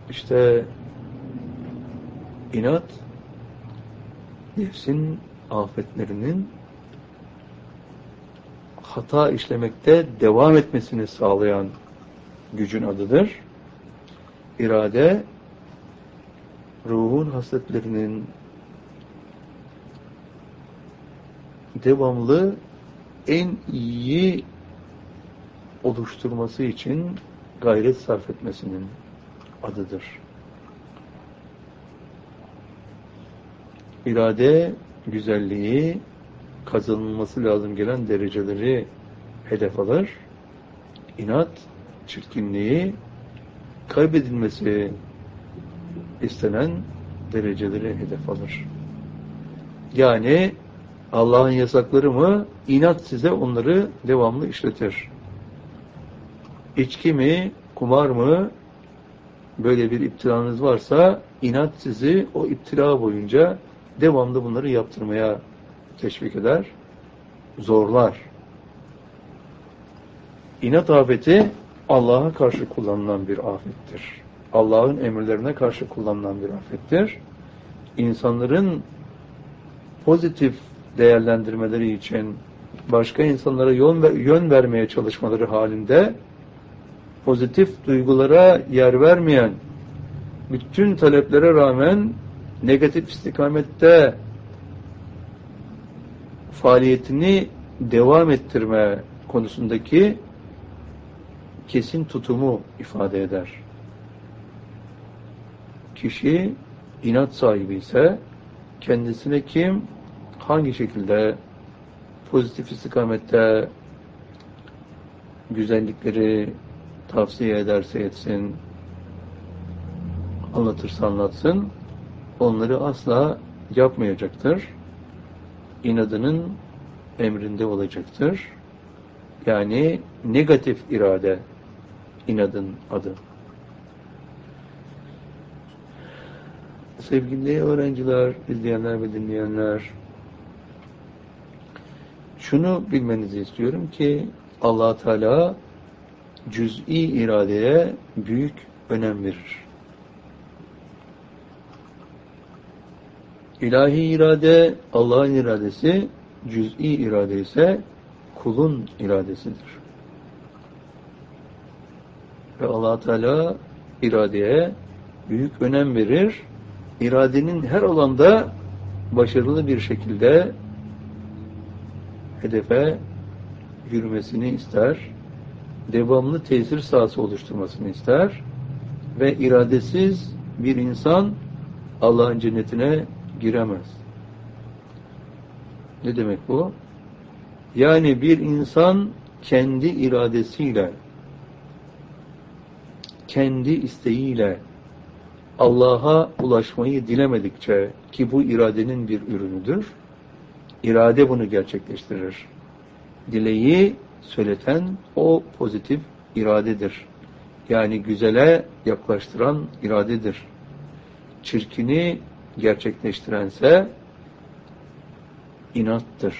İşte inat, nefsin afetlerinin hata işlemekte devam etmesini sağlayan gücün adıdır. İrade, ruhun hasletlerinin devamlı en iyi oluşturması için gayret sarf etmesinin adıdır. İrade, güzelliği, kazanılması lazım gelen dereceleri hedef alır. İnat, çirkinliği, kaybedilmesi istenen dereceleri hedef alır. Yani Allah'ın yasakları mı? İnat size onları devamlı işletir. İçki mi? Kumar mı? Böyle bir iptilanız varsa inat sizi o iptila boyunca devamlı bunları yaptırmaya teşvik eder, zorlar. İnat afeti Allah'a karşı kullanılan bir afettir. Allah'ın emirlerine karşı kullanılan bir afettir. İnsanların pozitif değerlendirmeleri için başka insanlara yön vermeye çalışmaları halinde pozitif duygulara yer vermeyen, bütün taleplere rağmen negatif istikamette faaliyetini devam ettirme konusundaki kesin tutumu ifade eder. Kişi inat sahibi ise kendisine kim, hangi şekilde pozitif istikamette güzellikleri tavsiye ederse etsin, anlatırsa anlatsın, onları asla yapmayacaktır. İnadının emrinde olacaktır. Yani negatif irade, inadın adı. Sevgili öğrenciler, izleyenler ve dinleyenler, şunu bilmenizi istiyorum ki Allah Teala cüz'i iradeye büyük önem verir. İlahi irade Allah'ın iradesi, cüz'i irade ise kulun iradesidir. Ve Allah Teala iradeye büyük önem verir. İradenin her alanda başarılı bir şekilde hedefe yürümesini ister. Devamlı tesir sahası oluşturmasını ister. Ve iradesiz bir insan Allah'ın cennetine giremez. Ne demek bu? Yani bir insan kendi iradesiyle, kendi isteğiyle Allah'a ulaşmayı dilemedikçe, ki bu iradenin bir ürünüdür, irade bunu gerçekleştirir. Dileği söyleten o pozitif iradedir. Yani güzele yaklaştıran iradedir. Çirkini gerçekleştirense inattır.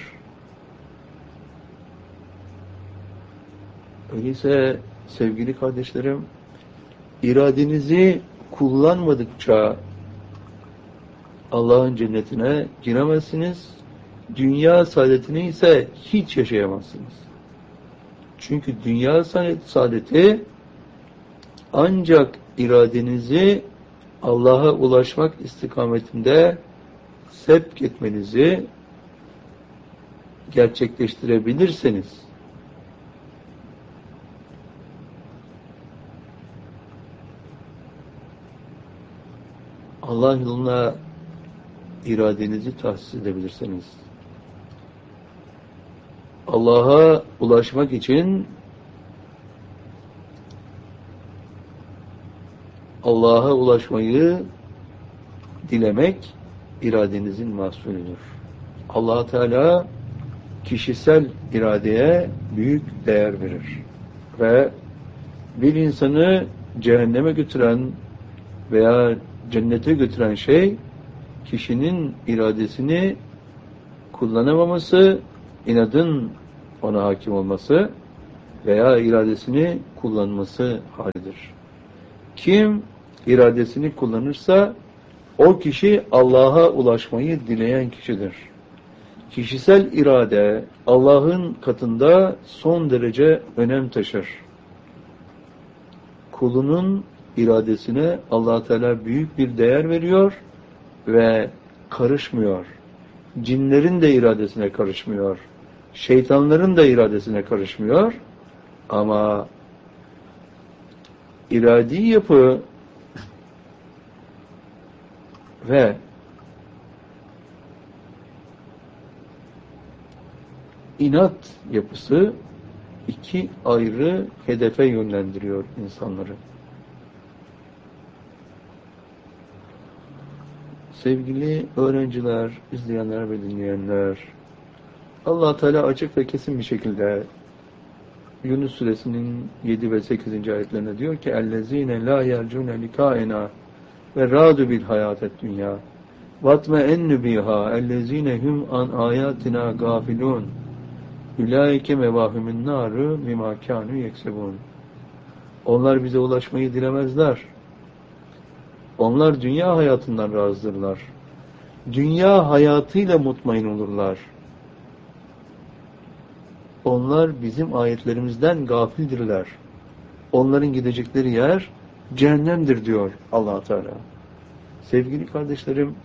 Öyleyse sevgili kardeşlerim, iradenizi kullanmadıkça Allah'ın cennetine giremezsiniz. Dünya saadetini ise hiç yaşayamazsınız. Çünkü dünya saadeti ancak iradenizi Allah'a ulaşmak istikametinde sevk etmenizi gerçekleştirebilirseniz, Allah yoluna iradenizi tahsis edebilirseniz, Allah'a ulaşmak için Allah'a ulaşmayı dilemek iradenizin mahsulüdür. Allah Teala kişisel iradeye büyük değer verir. Ve bir insanı cehenneme götüren veya cennete götüren şey, kişinin iradesini kullanamaması, inadın ona hakim olması veya iradesini kullanması halidir. Kim iradesini kullanırsa o kişi Allah'a ulaşmayı dileyen kişidir. Kişisel irade Allah'ın katında son derece önem taşır. Kulunun iradesine Allah Teala büyük bir değer veriyor ve karışmıyor. Cinlerin de iradesine karışmıyor. Şeytanların da iradesine karışmıyor. Ama iradi yapı ve inat yapısı iki ayrı hedefe yönlendiriyor insanları. Sevgili öğrenciler, izleyenler ve dinleyenler, Allah Teala açık ve kesin bir şekilde Yunus suresinin 7 ve 8. ayetlerine diyor ki اَلَّذ۪ينَ لَا يَرْجُونَ لِكَائِنَا وَرَادُ بِالْحَيَاةِ الدُّنْيَا وَاتْمَئَنُّ بِهَا اَلَّذ۪ينَ هُمْ عَنْ آيَاتِنَا غَافِلُونَ اُولَٰئِكَ مَوَاهُمُ النَّارُ بِمَا كَانُوا يَكْسِبُونَ. Onlar bize ulaşmayı dilemezler. Onlar dünya hayatından razıdırlar. Dünya hayatıyla mutmain olurlar. Onlar bizim ayetlerimizden gafildirler. Onların gidecekleri yer cehennemdir diyor Allah Teala. Sevgili kardeşlerim,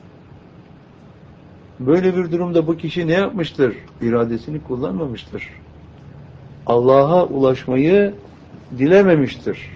böyle bir durumda bu kişi ne yapmıştır? İradesini kullanmamıştır. Allah'a ulaşmayı dilememiştir.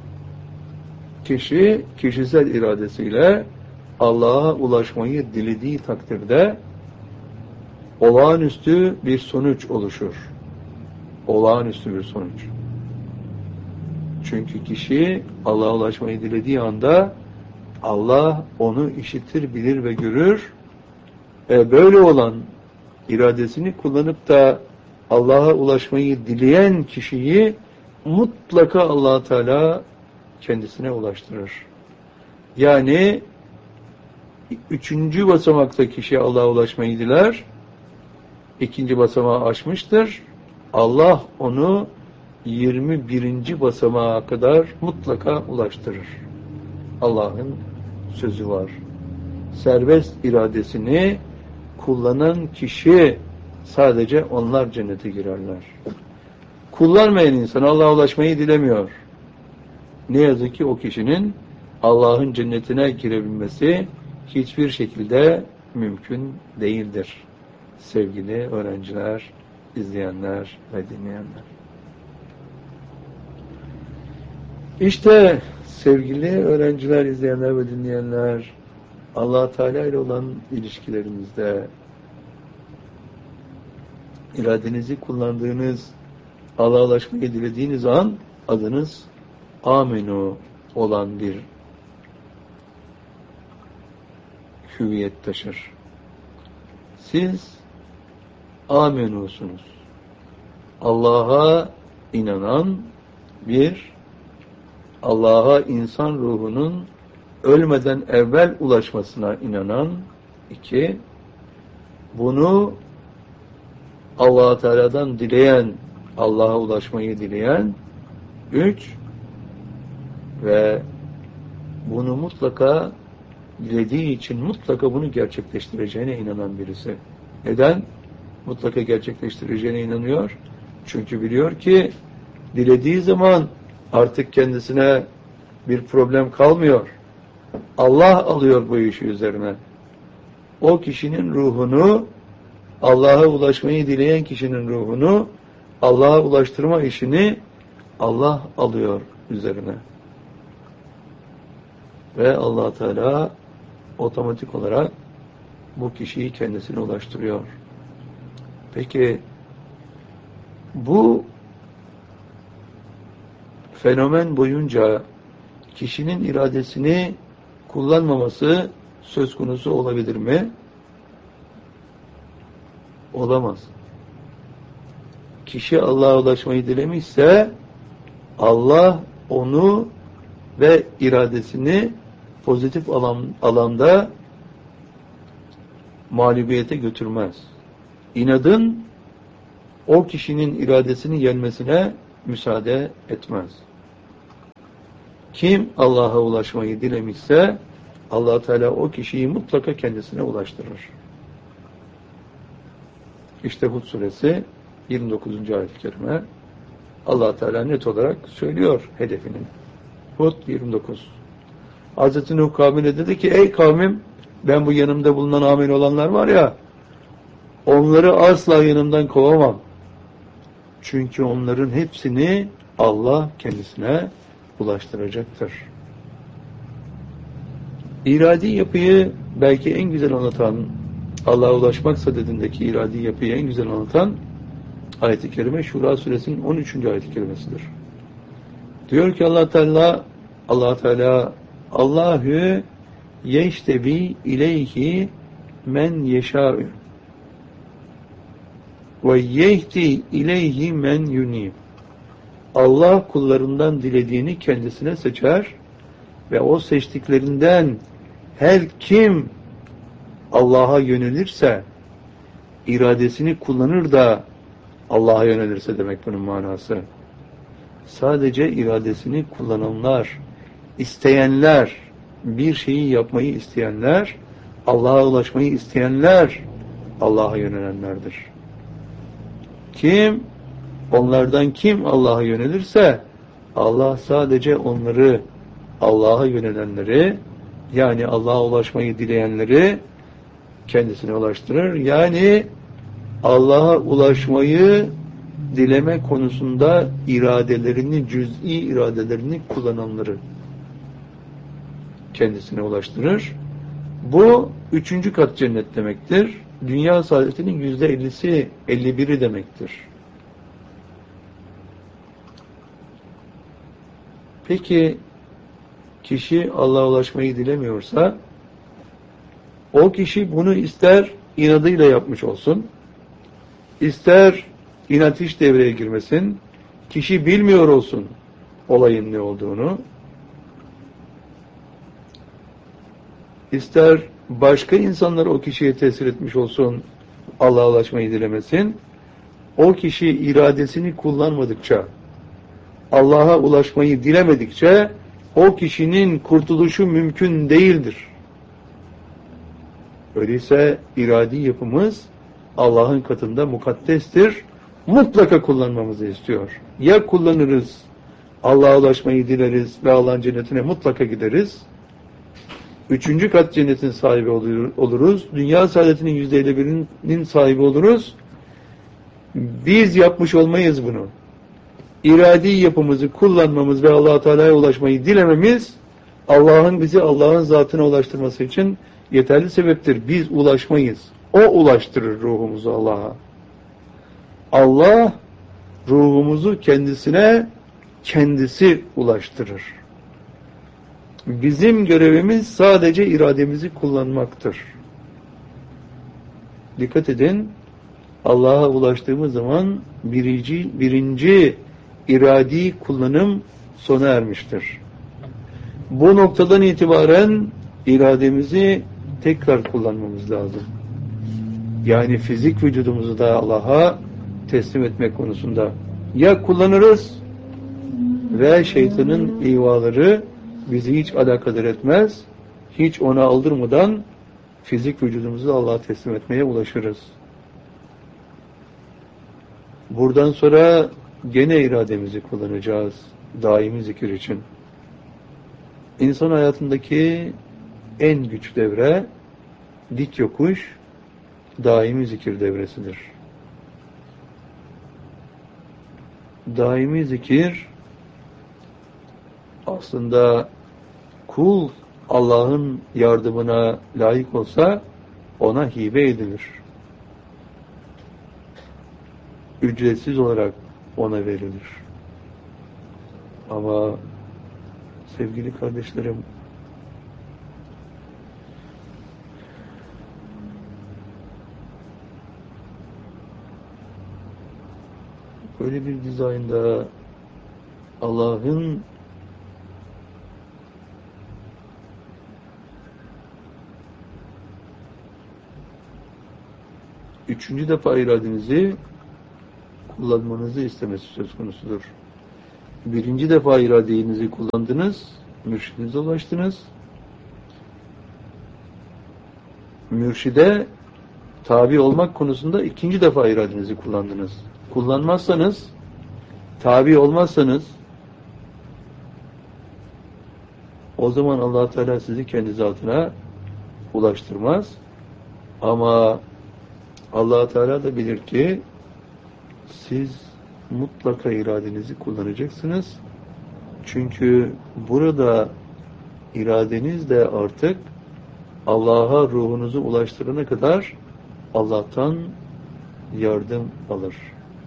Kişi kişisel iradesiyle Allah'a ulaşmayı dilediği takdirde olağanüstü bir sonuç oluşur. Olağanüstü bir sonuç. Çünkü kişi Allah'a ulaşmayı dilediği anda Allah onu işitir, bilir ve görür. Böyle olan iradesini kullanıp da Allah'a ulaşmayı dileyen kişiyi mutlaka Allah Teala kendisine ulaştırır. Yani 3. basamakta kişi Allah'a ulaşmayı diler. 2. basamağı aşmıştır. Allah onu 21. basamağa kadar mutlaka ulaştırır. Allah'ın sözü var. Serbest iradesini kullanan kişi sadece onlar cennete girerler. Kullanmayan insan Allah'a ulaşmayı dilemiyor. Ne yazık ki o kişinin Allah'ın cennetine girebilmesi hiçbir şekilde mümkün değildir. Sevgili öğrenciler, izleyenler ve dinleyenler. İşte sevgili öğrenciler, izleyenler ve dinleyenler, Allah Teala ile olan ilişkilerimizde iradenizi kullandığınız, Allah'a ulaşmayı dilediğiniz an adınız Amenu olan bir hüviyet taşır. Siz Amenusunuz. Allah'a inanan bir, Allah'a insan ruhunun ölmeden evvel ulaşmasına inanan 2, bunu Allah Teala'dan dileyen, Allah'a ulaşmayı dileyen 3 ve bunu mutlaka dilediği için mutlaka bunu gerçekleştireceğine inanan birisi. Neden? Mutlaka gerçekleştireceğine inanıyor. Çünkü biliyor ki dilediği zaman artık kendisine bir problem kalmıyor. Allah alıyor bu işi üzerine. O kişinin ruhunu, Allah'a ulaşmayı dileyen kişinin ruhunu, Allah'a ulaştırma işini Allah alıyor üzerine. Ve Allah Teala otomatik olarak bu kişiyi kendisine ulaştırıyor. Peki bu fenomen boyunca kişinin iradesini kullanmaması söz konusu olabilir mi? Olamaz. Kişi Allah'a ulaşmayı dilemişse Allah onu ve iradesini pozitif alanda mağlubiyete götürmez. İnadın o kişinin iradesini yenmesine müsaade etmez. Kim Allah'a ulaşmayı dilemişse Allah Teala o kişiyi mutlaka kendisine ulaştırır. İşte Hud suresi 29. ayet-i kerime Allah Teala net olarak söylüyor hedefini. Hud 29. Hazreti Nuh kavmine dedi ki ey kavmim, ben bu yanımda bulunan amel olanlar var ya, onları asla yanımdan kovamam. Çünkü onların hepsini Allah kendisine ulaştıracaktır. İradi yapıyı belki en güzel anlatan, Allah'a ulaşmak sadedindeki iradi yapıyı en güzel anlatan ayet-i kerime Şura suresinin 13. ayet-i kerimesidir. Diyor ki Allah Teala Allahü yeştebi ileyhi men yeşâ'ü ve yehdi ileyhi men yunib. Allah kullarından dilediğini kendisine seçer ve o seçtiklerinden her kim Allah'a yönelirse, iradesini kullanır da Allah'a yönelirse demek bunun manası. Sadece iradesini kullananlar, isteyenler, bir şeyi yapmayı isteyenler, Allah'a ulaşmayı isteyenler Allah'a yönelenlerdir. Onlardan kim Allah'a yönelirse Allah sadece onları, Allah'a yönelenleri, yani Allah'a ulaşmayı dileyenleri kendisine ulaştırır. Yani Allah'a ulaşmayı dileme konusunda iradelerini, cüz'i iradelerini kullananları kendisine ulaştırır. Bu 3. kat cennet demektir. Dünya saadetinin %50'si, 51'i demektir. Peki kişi Allah'a ulaşmayı dilemiyorsa o kişi bunu ister inadıyla yapmış olsun, ister inat hiç devreye girmesin, kişi bilmiyor olsun olayın ne olduğunu, ister başka insanlar o kişiye tesir etmiş olsun, Allah'a ulaşmayı dilemesin, o kişi iradesini kullanmadıkça, Allah'a ulaşmayı dilemedikçe o kişinin kurtuluşu mümkün değildir. Öyleyse iradi yapımız Allah'ın katında mukaddestir. Mutlaka kullanmamızı istiyor. Ya kullanırız, Allah'a ulaşmayı dileriz ve Allah'ın cennetine mutlaka gideriz. 3. kat cennetin sahibi oluruz. Dünya saadetinin %51'inin sahibi oluruz. Biz yapmış olmayız bunu. İradi yapımızı kullanmamız ve Allah Teala'ya ulaşmayı dilememiz Allah'ın bizi Allah'ın zatına ulaştırması için yeterli sebeptir. Biz ulaşmayız. O ulaştırır ruhumuzu Allah'a. Allah ruhumuzu kendisine kendisi ulaştırır. Bizim görevimiz sadece irademizi kullanmaktır. Dikkat edin, Allah'a ulaştığımız zaman birinci iradi kullanım sona ermiştir. Bu noktadan itibaren irademizi tekrar kullanmamız lazım. Yani fizik vücudumuzu da Allah'a teslim etmek konusunda ya kullanırız ve şeytanın ihvaları bizi hiç alakadar etmez, hiç ona aldırmadan fizik vücudumuzu Allah'a teslim etmeye ulaşırız. Buradan sonra gene irademizi kullanacağız daimi zikir için. İnsan hayatındaki en güç devre, dik yokuş, daimi zikir devresidir. Daimi zikir aslında kul Allah'ın yardımına layık olsa ona hibe edilir. Ücretsiz olarak ona verilir. Ama sevgili kardeşlerim, böyle bir dizaynda Allah'ın üçüncü defa iradenizi kullanmanızı istemesi söz konusudur. Birinci defa iradenizi kullandınız, Mürşidinize ulaştınız. Mürşide tabi olmak konusunda ikinci defa iradenizi kullandınız. Kullanmazsanız, tabi olmazsanız, o zaman Allah Teala sizi kendi zatına ulaştırmaz. Ama Allah Teala da bilir ki siz mutlaka iradenizi kullanacaksınız. Çünkü burada iradeniz de artık Allah'a ruhunuzu ulaştırana kadar Allah'tan yardım alır.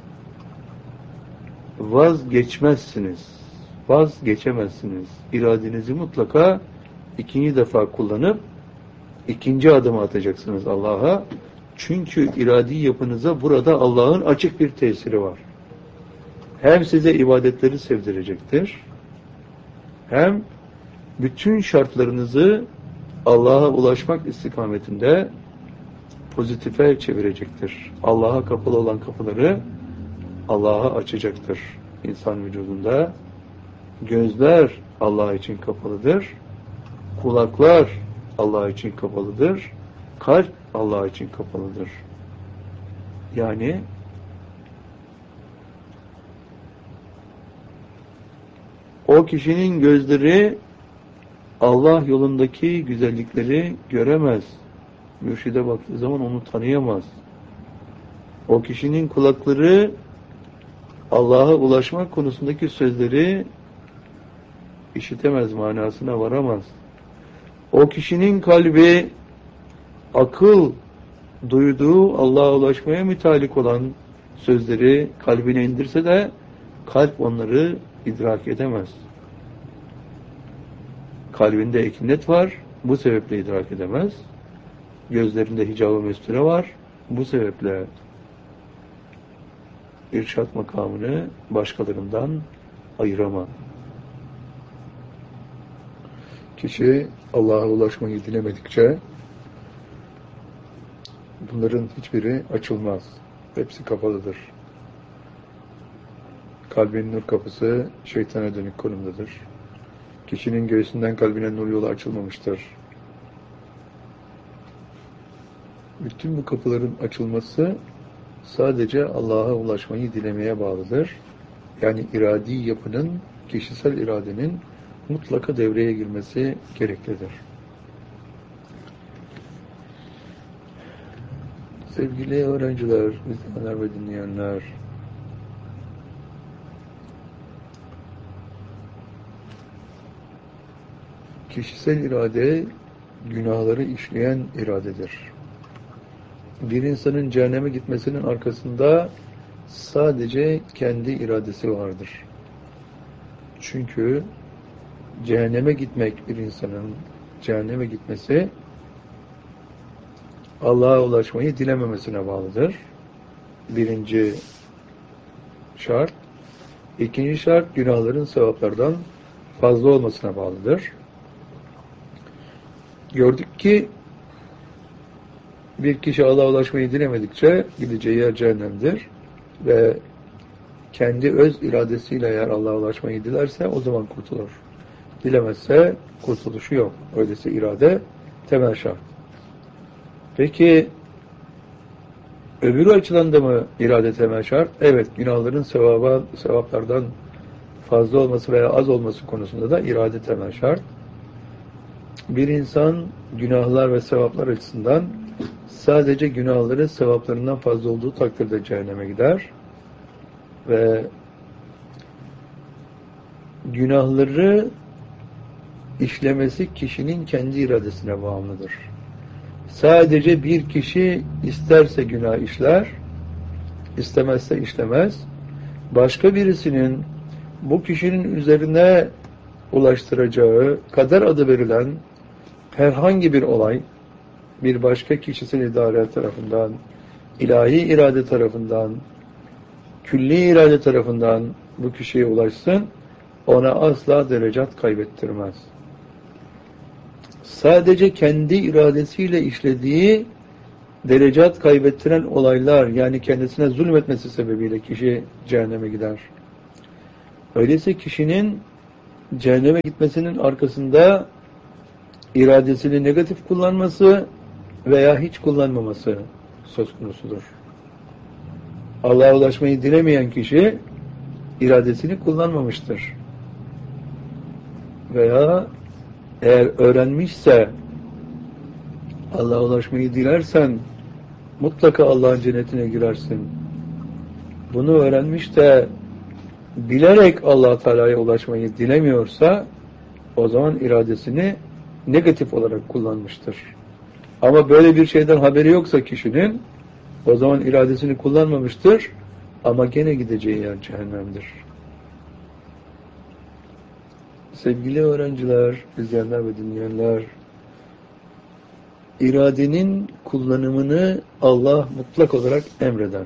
Vazgeçmezsiniz. Vazgeçemezsiniz. İradenizi mutlaka ikinci defa kullanıp ikinci adımı atacaksınız Allah'a. Çünkü iradi yapınıza burada Allah'ın açık bir tesiri var. Hem size ibadetleri sevdirecektir, hem bütün şartlarınızı Allah'a ulaşmak istikametinde pozitife çevirecektir. Allah'a kapalı olan kapıları Allah'a açacaktır. İnsan vücudunda gözler Allah için kapalıdır, kulaklar Allah için kapalıdır, kalp Allah için kapalıdır. Yani o kişinin gözleri Allah yolundaki güzellikleri göremez. Mürşide baktığı zaman onu tanıyamaz. O kişinin kulakları Allah'a ulaşmak konusundaki sözleri işitemez, manasına varamaz. O kişinin kalbi akıl duyduğu Allah'a ulaşmaya mütalik olan sözleri kalbine indirse de kalp onları idrak edemez. Kalbinde ekinet var, bu sebeple idrak edemez. Gözlerinde hicab-ı mesture var, bu sebeple irşad makamını başkalarından ayıramaz. Kişi Allah'a ulaşmayı dilemedikçe bunların hiçbiri açılmaz. Hepsi kapalıdır. Kalbin nur kapısı şeytana dönük konumdadır. Kişinin göğsünden kalbine nur yolu açılmamıştır. Bütün bu kapıların açılması sadece Allah'a ulaşmayı dilemeye bağlıdır. Yani iradi yapının, kişisel iradenin mutlaka devreye girmesi gereklidir. Sevgili öğrenciler, izleyenler ve dinleyenler, kişisel irade, günahları işleyen iradedir. Bir insanın cehenneme gitmesinin arkasında sadece kendi iradesi vardır. Çünkü cehenneme gitmek, bir insanın cehenneme gitmesi Allah'a ulaşmayı dilememesine bağlıdır. Birinci şart. İkinci şart, günahların sevaplardan fazla olmasına bağlıdır. Gördük ki bir kişi Allah'a ulaşmayı dilemedikçe gideceği yer cehennemdir ve kendi öz iradesiyle eğer Allah'a ulaşmayı dilerse o zaman kurtulur. Dilemezse kurtuluşu yok. Öyleyse irade temel şart. Peki öbürü açıdan da mı irade temel şart? Evet, günahların sevaplardan fazla olması veya az olması konusunda da irade temel şart. Bir insan günahlar ve sevaplar açısından sadece günahları sevaplarından fazla olduğu takdirde cehenneme gider ve günahları işlemesi kişinin kendi iradesine bağımlıdır. Sadece bir kişi isterse günah işler, istemezse işlemez. Başka birisinin bu kişinin üzerine ulaştıracağı kader adı verilen herhangi bir olay bir başka kişisel idare tarafından, ilahi irade tarafından, külli irade tarafından bu kişiye ulaşsın, ona asla derecat kaybettirmez. Sadece kendi iradesiyle işlediği derecat kaybettiren olaylar, yani kendisine zulmetmesi sebebiyle kişi cehenneme gider. Öyleyse kişinin cehenneme gitmesinin arkasında iradesini negatif kullanması veya hiç kullanmaması söz konusudur. Allah'a ulaşmayı dilemeyen kişi iradesini kullanmamıştır. Veya eğer öğrenmişse Allah'a ulaşmayı dilersen mutlaka Allah'ın cennetine girersin. Bunu öğrenmiş de bilerek Allah Teala'ya ulaşmayı dilemiyorsa o zaman iradesini negatif olarak kullanmıştır. Ama böyle bir şeyden haberi yoksa kişinin o zaman iradesini kullanmamıştır ama gene gideceği yer cehennemdir. Sevgili öğrenciler, izleyenler ve dinleyenler, iradenin kullanımını Allah mutlak olarak emreder.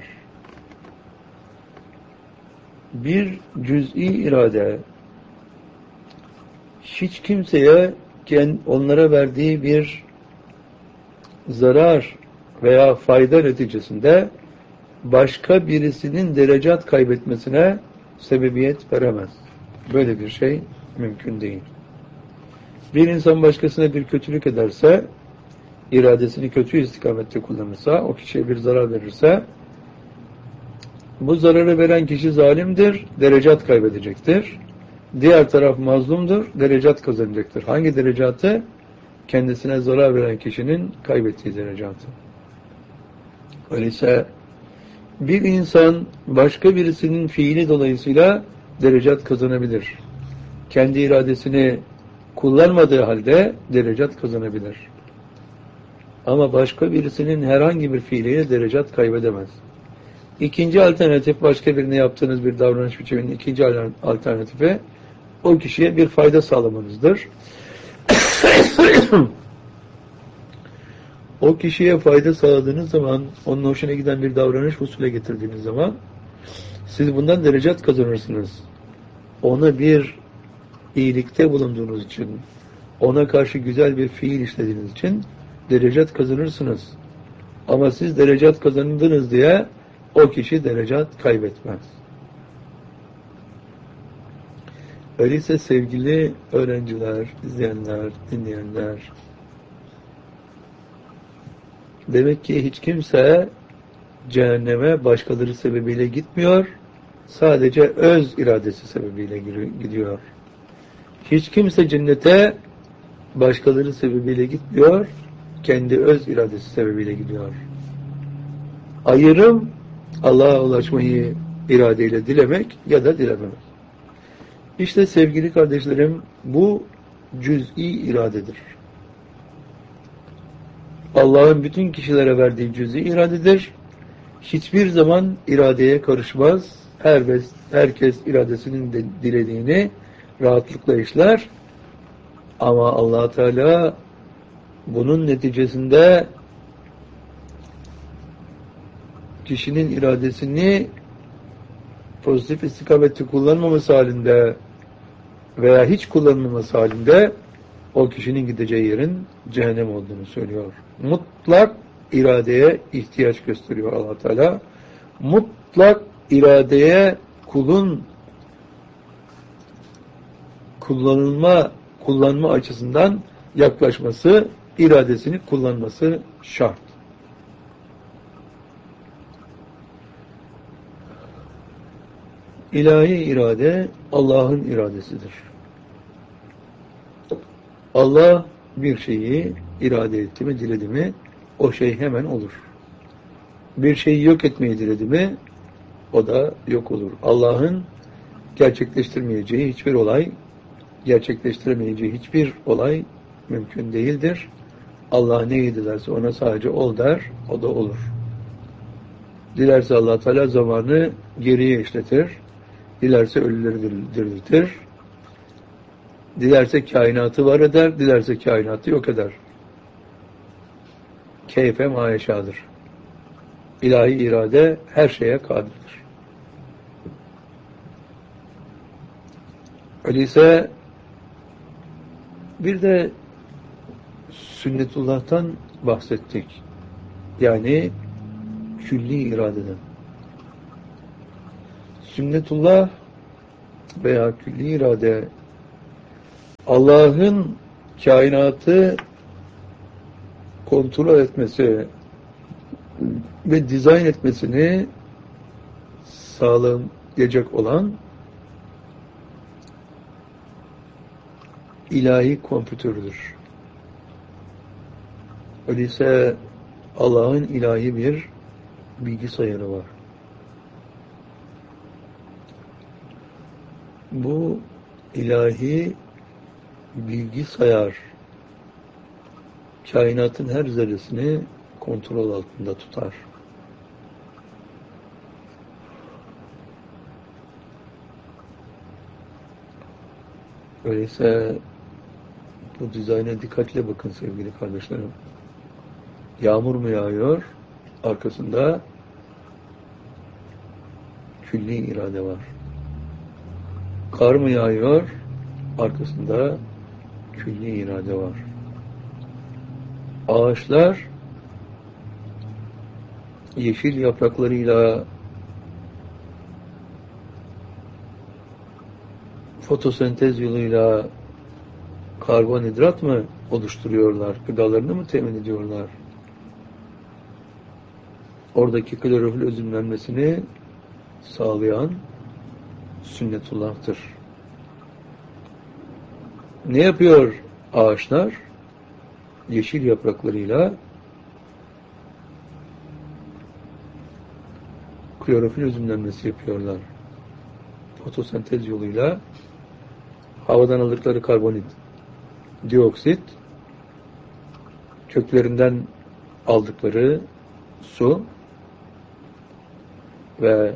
Bir cüz'i irade hiç kimseye onlara verdiği bir zarar veya fayda neticesinde başka birisinin derecat kaybetmesine sebebiyet veremez. Böyle bir şey mümkün değil. Bir insan başkasına bir kötülük ederse, iradesini kötü istikamette kullanırsa, o kişiye bir zarar verirse, bu zararı veren kişi zalimdir, derecat kaybedecektir. Diğer taraf mazlumdur, derecat kazanacaktır. Hangi derecatı? Kendisine zarar veren kişinin kaybettiği derecatı. Öyleyse bir insan başka birisinin fiili dolayısıyla derecat kazanabilir. Kendi iradesini kullanmadığı halde derecat kazanabilir. Ama başka birisinin herhangi bir fiiliyle derecat kaybedemez. İkinci alternatif, başka birine yaptığınız bir davranış biçiminin ikinci alternatifi o kişiye bir fayda sağlamanızdır. O kişiye fayda sağladığınız zaman, onun hoşuna giden bir davranış usule getirdiğiniz zaman siz bundan derecat kazanırsınız. Ona bir iyilikte bulunduğunuz için, ona karşı güzel bir fiil işlediğiniz için derecat kazanırsınız. Ama siz derecat kazandınız diye o kişi derecat kaybetmez. Öyleyse sevgili öğrenciler, izleyenler, dinleyenler, demek ki hiç kimse cehenneme başkaları sebebiyle gitmiyor, sadece öz iradesi sebebiyle gidiyor. Hiç kimse cennete başkaları sebebiyle gitmiyor, kendi öz iradesi sebebiyle gidiyor. Ayrım, Allah'a ulaşmayı iradeyle dilemek ya da dilememek. İşte sevgili kardeşlerim, bu cüz'i iradedir. Allah'ın bütün kişilere verdiği cüz'i iradedir. Hiçbir zaman iradeye karışmaz. Herkes iradesinin dilediğini rahatlıkla işler. Ama Allah Teala bunun neticesinde kişinin iradesini pozitif istikamette kullanmaması halinde veya hiç kullanmaması halinde o kişinin gideceği yerin cehennem olduğunu söylüyor. Mutlak iradeye ihtiyaç gösteriyor Allah Teala. Mutlak iradeye kulun kullanma açısından yaklaşması, iradesini kullanması şart. İlahi irade Allah'ın iradesidir. Allah bir şeyi irade etti mi, diledi mi, o şey hemen olur. Bir şeyi yok etmeyi diledi mi, o da yok olur. Allah'ın gerçekleştirmeyeceği hiçbir olay, gerçekleştiremeyeceği hiçbir olay mümkün değildir. Allah neyi dilerse ona sadece ol der, o da olur. Dilerse Allah Teala zamanı geriye işletir, dilerse ölüleri diriltir, dilerse kainatı var eder, dilerse kainatı yok eder. Keyfe mayeşadır. İlahi irade her şeye kadirdir. Öyleyse bir de sünnetullah'tan bahsettik. Yani külli iradeden. Sünnetullah veya külli irade Allah'ın kainatı kontrol etmesi ve dizayn etmesini sağlayacak olan ilahi kompütürdür. Öyleyse Allah'ın ilahi bir bilgisayarı var. Bu ilahi bilgisayar kainatın her zerresini kontrol altında tutar. Öyleyse bu dizayna dikkatle bakın sevgili kardeşlerim. Yağmur mu yağıyor? Arkasında külli irade var. Kar mı yağıyor? Arkasında külli irade var. Ağaçlar yeşil yapraklarıyla fotosentez yoluyla karbonhidrat mı oluşturuyorlar? Gıdalarını mı temin ediyorlar? Oradaki klorofil özümlenmesini sağlayan sünnetullah'tır. Ne yapıyor ağaçlar? Yeşil yapraklarıyla klorofil özümlenmesi yapıyorlar. Fotosentez yoluyla havadan aldıkları karbondioksit, köklerinden aldıkları su ve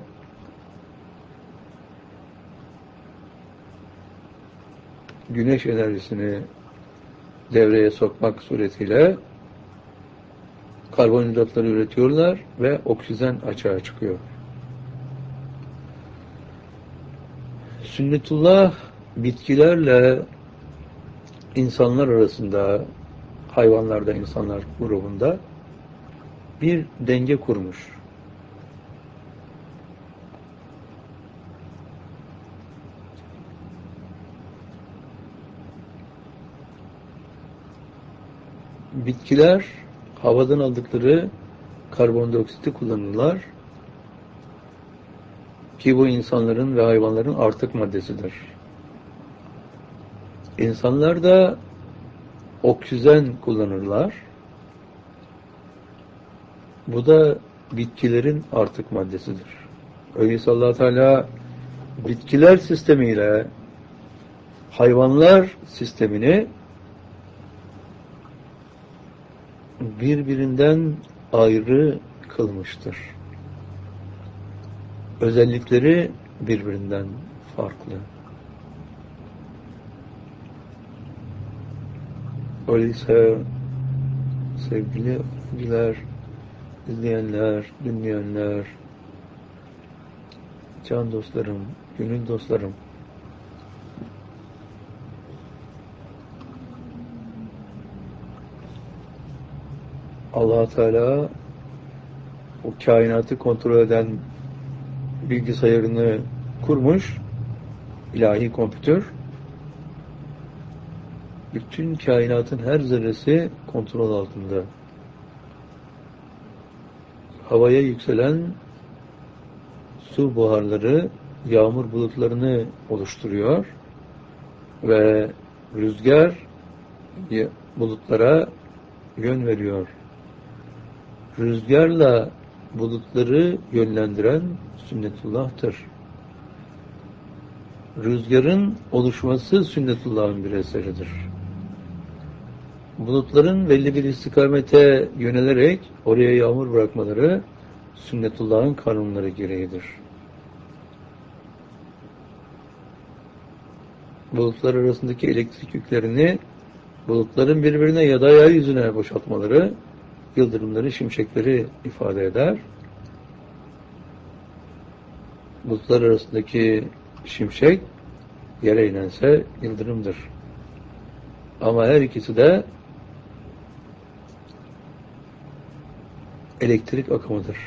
güneş enerjisini devreye sokmak suretiyle karbonhidratları üretiyorlar ve oksijen açığa çıkıyor. Sünnetullah bitkilerle insanlar arasında, hayvanlarda insanlar grubunda bir denge kurmuş. Bitkiler havadan aldıkları karbondioksiti kullanırlar ki bu insanların ve hayvanların artık maddesidir. İnsanlar da oksijen kullanırlar. Bu da bitkilerin artık maddesidir. Öyleyse Allah Teala bitkiler sistemiyle hayvanlar sistemini birbirinden ayrı kılmıştır. Özellikleri birbirinden farklı. Öyleyse sevgili öğrenciler, izleyenler, dinleyenler, can dostlarım, gönül dostlarım, Allah Teala o kainatı kontrol eden bilgisayarını kurmuş, ilahi kompütür. Bütün kainatın her zerresi kontrol altında. Havaya yükselen su buharları yağmur bulutlarını oluşturuyor ve rüzgar bulutlara yön veriyor. Rüzgarla bulutları yönlendiren sünnetullah'tır. Rüzgarın oluşması sünnetullah'ın bir eseridir. Bulutların belli bir istikamete yönelerek oraya yağmur bırakmaları sünnetullah'ın kanunları gereğidir. Bulutlar arasındaki elektrik yüklerini bulutların birbirine ya da yeryüzüne boşaltmaları yıldırımları, şimşekleri ifade eder. Bulutlar arasındaki şimşek yere inense yıldırımdır. Ama her ikisi de elektrik akımıdır.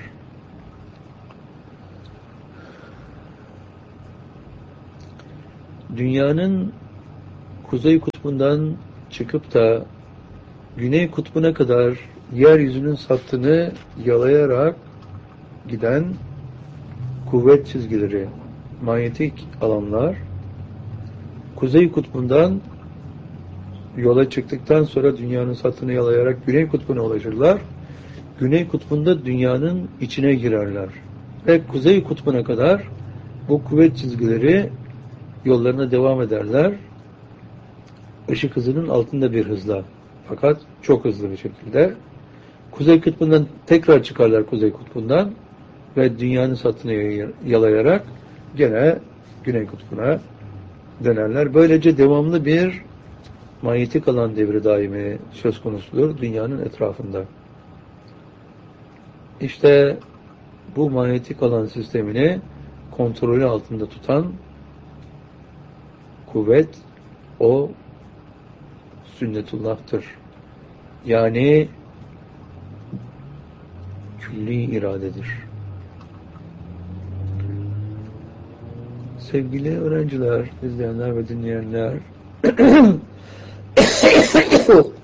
Dünyanın Kuzey kutbundan çıkıp da Güney kutbuna kadar yeryüzünün sattını yalayarak giden kuvvet çizgileri, manyetik alanlar, Kuzey kutbundan yola çıktıktan sonra dünyanın sattını yalayarak Güney kutbuna ulaşırlar. Güney kutbunda dünyanın içine girerler. Ve Kuzey kutbuna kadar bu kuvvet çizgileri yollarına devam ederler. Işık hızının altında bir hızla. Fakat çok hızlı bir şekilde. Kuzey kutbundan tekrar çıkarlar Kuzey kutbundan ve dünyanın sattını yalayarak gene Güney kutbuna dönerler. Böylece devamlı bir manyetik alan devri daimi söz konusudur dünyanın etrafında. İşte bu manyetik alan sistemini kontrolü altında tutan kuvvet o sünnetullah'tır. Yani külli iradedir. Sevgili öğrenciler, izleyenler ve dinleyenler